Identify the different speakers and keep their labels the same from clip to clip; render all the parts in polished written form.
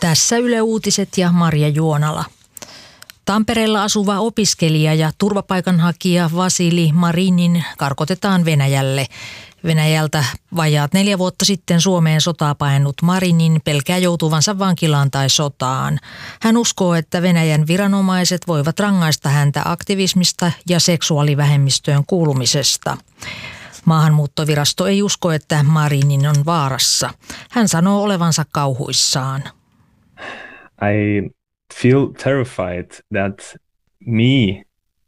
Speaker 1: Tässä Yle Uutiset ja Marja Juonala. Tampereella asuva opiskelija ja turvapaikanhakija Vasili Marinin karkotetaan Venäjälle. Venäjältä vajaat 4 vuotta sitten Suomeen sotaa paennut Marinin pelkää joutuvansa vankilaan tai sotaan. Hän uskoo, että Venäjän viranomaiset voivat rangaista häntä aktivismista ja seksuaalivähemmistöön kuulumisesta. Maahanmuuttovirasto ei usko, että Marinin on vaarassa. Hän sanoo olevansa kauhuissaan.
Speaker 2: I feel terrified that me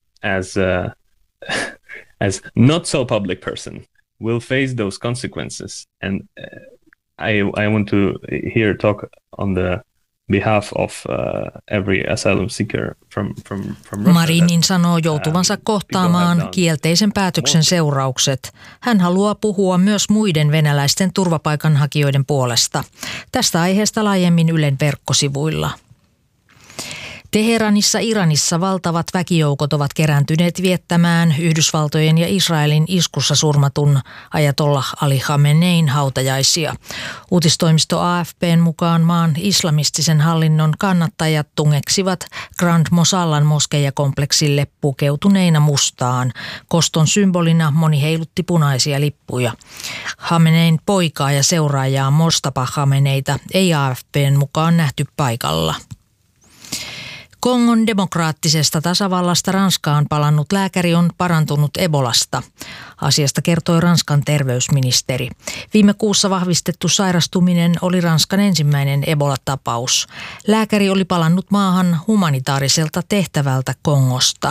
Speaker 2: as not so public person will face those consequences, and I want to here talk on the behalf of every asylum seeker from Russia.
Speaker 1: Marinin sanoo joutuvansa kohtaamaan kielteisen päätöksen seuraukset. Hän haluaa puhua myös muiden venäläisten turvapaikanhakijoiden puolesta. Tästä aiheesta laajemmin Ylen verkkosivuilla. Teheranissa Iranissa valtavat väkijoukot ovat kerääntyneet viettämään Yhdysvaltojen ja Israelin iskussa surmatun ajatollah Ali Khamenein hautajaisia. Uutistoimisto AFP:n mukaan maan islamistisen hallinnon kannattajat tungeksivat Grand Mosallan moskeijakompleksille pukeutuneina mustaan. Koston symbolina moni heilutti punaisia lippuja. Khamenein poikaa ja seuraajaa Mostapa Khameneita ei AFP:n mukaan nähty paikalla. Kongon demokraattisesta tasavallasta Ranskaan palannut lääkäri on parantunut Ebolasta. Asiasta kertoi Ranskan terveysministeri. Viime kuussa vahvistettu sairastuminen oli Ranskan ensimmäinen Ebola-tapaus. Lääkäri oli palannut maahan humanitaariselta tehtävältä Kongosta.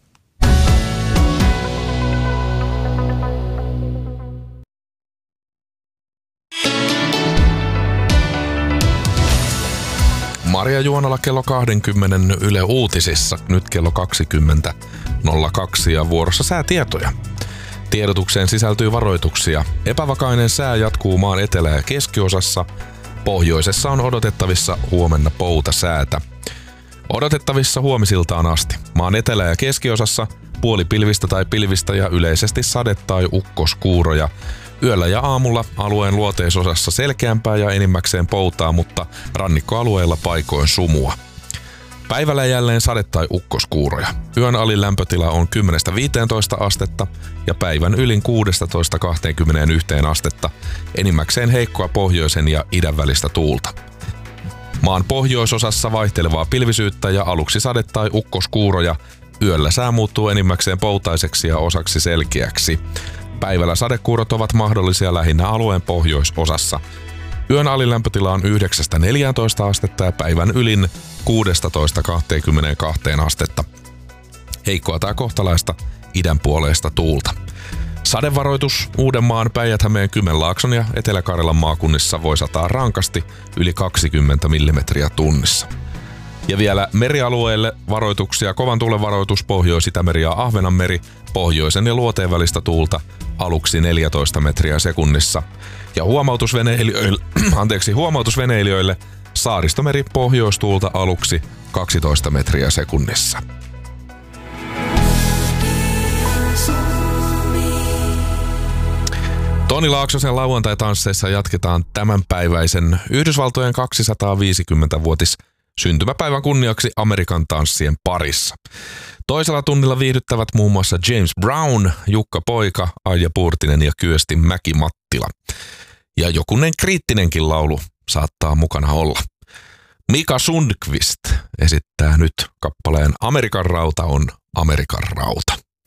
Speaker 3: Marja Juonala kello 20 Yle Uutisissa, nyt kello 20.02 ja vuorossa säätietoja. Tiedotukseen sisältyy varoituksia. Epävakainen sää jatkuu maan etelä- ja keskiosassa. Pohjoisessa on odotettavissa huomenna poutasäätä. Odotettavissa huomisiltaan asti. Maan etelä- ja keskiosassa puolipilvistä tai pilvistä ja yleisesti sade- tai ukkoskuuroja. Yöllä ja aamulla alueen luoteisosassa selkeämpää ja enimmäkseen poutaa, mutta rannikkoalueilla paikoin sumua. Päivällä jälleen sade- tai ukkoskuuroja. Yön alin lämpötila on 10-15 astetta ja päivän ylin 16-21 astetta. Enimmäkseen heikkoa pohjoisen ja idän välistä tuulta. Maan pohjoisosassa vaihtelevaa pilvisyyttä ja aluksi sade- tai ukkoskuuroja. Yöllä sää muuttuu enimmäkseen poutaiseksi ja osaksi selkeäksi. Päivällä sadekuurot ovat mahdollisia lähinnä alueen pohjoisosassa. Yön alilämpötila on 9-14 astetta ja päivän ylin 16-22 astetta. Heikkoa tai kohtalaista idänpuoleista tuulta. Sadevaroitus Uudenmaan, Päijät-Hämeen, Kymenlaakson ja Etelä-Karjalan maakunnissa voi sataa rankasti yli 20 millimetriä tunnissa. Ja vielä merialueelle varoituksia. Kovan tuulen varoitus Pohjois-Itämeri ja Ahvenanmeri, pohjoisen ja luoteen välistä tuulta aluksi 14 metriä sekunnissa. Ja huomautusveneilijöille Saaristomeri pohjoistuulta aluksi 12 metriä sekunnissa. Toni Laaksosen lauantai-tansseissa jatketaan tämänpäiväisen Yhdysvaltojen 250-vuotis syntymäpäivän kunniaksi Amerikan tanssien parissa. Toisella tunnilla viihdyttävät muun muassa James Brown, Jukka Poika, Aija Puurtinen ja Kyösti Mäki-Mattila. Ja jokunen kriittinenkin laulu saattaa mukana olla. Mika Sundqvist esittää nyt kappaleen Amerikan rauta on Amerikan rauta.